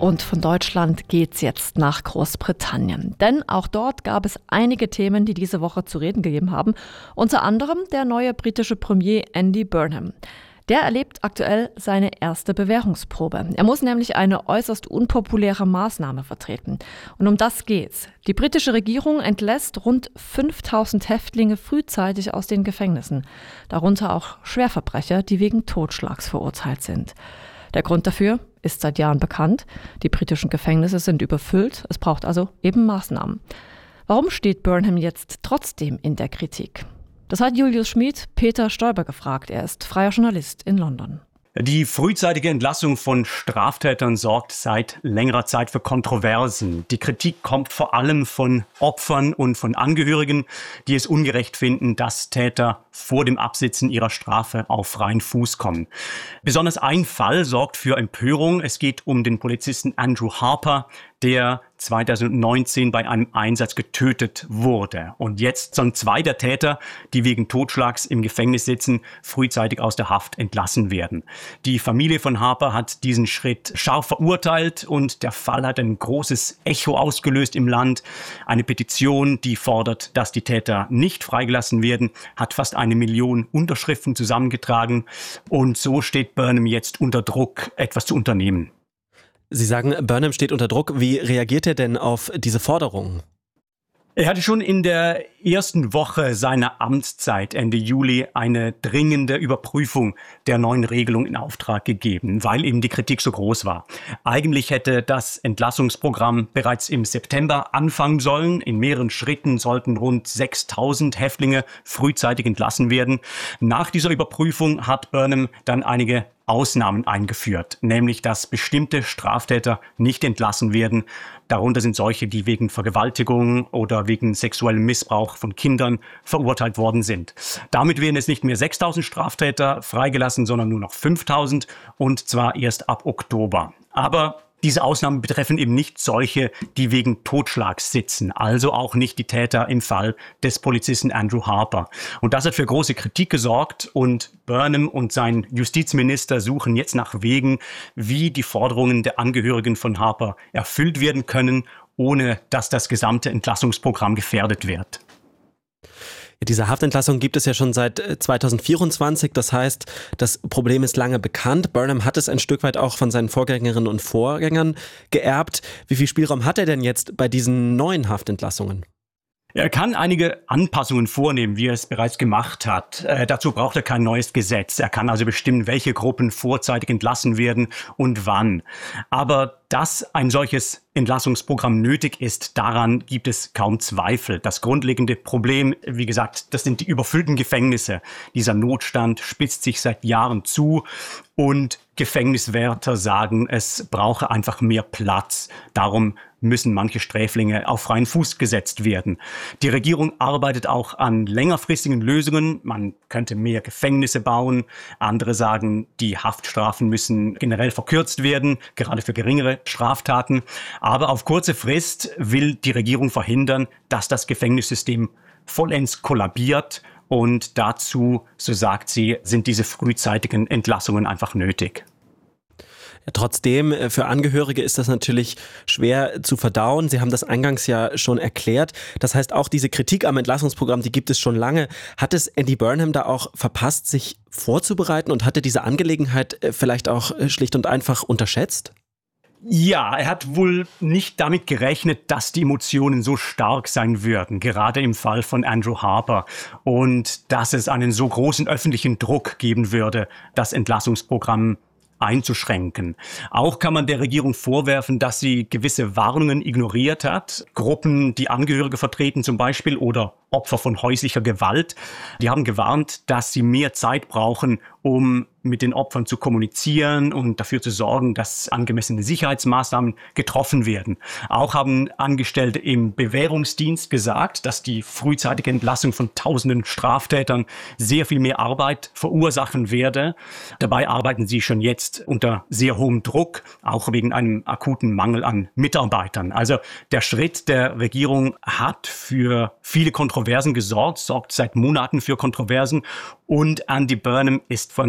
Und von Deutschland geht's jetzt nach Großbritannien. Denn auch dort gab es einige Themen, die diese Woche zu reden gegeben haben. Unter anderem der neue britische Premier Andy Burnham. Der erlebt aktuell seine erste Bewährungsprobe. Er muss nämlich eine äußerst unpopuläre Maßnahme vertreten. Und um das geht's. Die britische Regierung entlässt rund 5000 Häftlinge frühzeitig aus den Gefängnissen. Darunter auch Schwerverbrecher, die wegen Totschlags verurteilt sind. Der Grund dafür ist seit Jahren bekannt. Die britischen Gefängnisse sind überfüllt. Es braucht also eben Maßnahmen. Warum steht Burnham jetzt trotzdem in der Kritik? Das hat Julius Schmid Peter Stoiber gefragt. Er ist freier Journalist in London. Die frühzeitige Entlassung von Straftätern sorgt seit längerer Zeit für Kontroversen. Die Kritik kommt vor allem von Opfern und von Angehörigen, die es ungerecht finden, dass Täter vor dem Absitzen ihrer Strafe auf freien Fuß kommen. Besonders ein Fall sorgt für Empörung. Es geht um den Polizisten Andrew Harper, der 2019 bei einem Einsatz getötet wurde. Und jetzt sollen 2 der Täter, die wegen Totschlags im Gefängnis sitzen, frühzeitig aus der Haft entlassen werden. Die Familie von Harper hat diesen Schritt scharf verurteilt und der Fall hat ein großes Echo ausgelöst im Land. Eine Petition, die fordert, dass die Täter nicht freigelassen werden, hat fast 1 Million Unterschriften zusammengetragen. Und so steht Burnham jetzt unter Druck, etwas zu unternehmen. Sie sagen, Burnham steht unter Druck. Wie reagiert er denn auf diese Forderungen? Er hatte schon in der ersten Woche seiner Amtszeit Ende Juli eine dringende Überprüfung der neuen Regelung in Auftrag gegeben, weil eben die Kritik so groß war. Eigentlich hätte das Entlassungsprogramm bereits im September anfangen sollen. In mehreren Schritten sollten rund 6000 Häftlinge frühzeitig entlassen werden. Nach dieser Überprüfung hat Burnham dann einige Ausnahmen eingeführt, nämlich dass bestimmte Straftäter nicht entlassen werden. Darunter sind solche, die wegen Vergewaltigung oder wegen sexuellem Missbrauch von Kindern verurteilt worden sind. Damit werden es nicht mehr 6000 Straftäter freigelassen, sondern nur noch 5000 und zwar erst ab Oktober. Aber diese Ausnahmen betreffen eben nicht solche, die wegen Totschlags sitzen, also auch nicht die Täter im Fall des Polizisten Andrew Harper. Und das hat für große Kritik gesorgt und Burnham und sein Justizminister suchen jetzt nach Wegen, wie die Forderungen der Angehörigen von Harper erfüllt werden können, ohne dass das gesamte Entlassungsprogramm gefährdet wird. Diese Haftentlassung gibt es ja schon seit 2024. Das heißt, das Problem ist lange bekannt. Burnham hat es ein Stück weit auch von seinen Vorgängerinnen und Vorgängern geerbt. Wie viel Spielraum hat er denn jetzt bei diesen neuen Haftentlassungen? Er kann einige Anpassungen vornehmen, wie er es bereits gemacht hat. Dazu braucht er kein neues Gesetz. Er kann also bestimmen, welche Gruppen vorzeitig entlassen werden und wann. Aber dass ein solches Entlassungsprogramm nötig ist, daran gibt es kaum Zweifel. Das grundlegende Problem, wie gesagt, das sind die überfüllten Gefängnisse. Dieser Notstand spitzt sich seit Jahren zu und Gefängniswärter sagen, es brauche einfach mehr Platz. Darum müssen manche Sträflinge auf freien Fuß gesetzt werden. Die Regierung arbeitet auch an längerfristigen Lösungen. Man könnte mehr Gefängnisse bauen. Andere sagen, die Haftstrafen müssen generell verkürzt werden, gerade für geringere Straftaten. Aber auf kurze Frist will die Regierung verhindern, dass das Gefängnissystem vollends kollabiert. Und dazu, so sagt sie, sind diese frühzeitigen Entlassungen einfach nötig. Ja, trotzdem, für Angehörige ist das natürlich schwer zu verdauen. Sie haben das eingangs ja schon erklärt. Das heißt, auch diese Kritik am Entlassungsprogramm, die gibt es schon lange. Hat es Andy Burnham da auch verpasst, sich vorzubereiten und hatte diese Angelegenheit vielleicht auch schlicht und einfach unterschätzt? Ja, er hat wohl nicht damit gerechnet, dass die Emotionen so stark sein würden, gerade im Fall von Andrew Harper, und dass es einen so großen öffentlichen Druck geben würde, das Entlassungsprogramm einzuschränken. Auch kann man der Regierung vorwerfen, dass sie gewisse Warnungen ignoriert hat. Gruppen, die Angehörige vertreten zum Beispiel oder Opfer von häuslicher Gewalt, die haben gewarnt, dass sie mehr Zeit brauchen, um mit den Opfern zu kommunizieren und dafür zu sorgen, dass angemessene Sicherheitsmaßnahmen getroffen werden. Auch haben Angestellte im Bewährungsdienst gesagt, dass die frühzeitige Entlassung von tausenden Straftätern sehr viel mehr Arbeit verursachen werde. Dabei arbeiten sie schon jetzt unter sehr hohem Druck, auch wegen einem akuten Mangel an Mitarbeitern. Also der Schritt der Regierung hat für viele Kontroversen gesorgt, sorgt seit Monaten für Kontroversen. Und Andy Burnham ist von